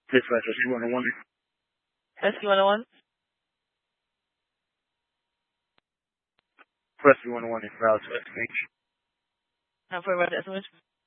Dispatch SQ-101. SQ-101? For SQ-101, it's valid to SMH. How far about SMH?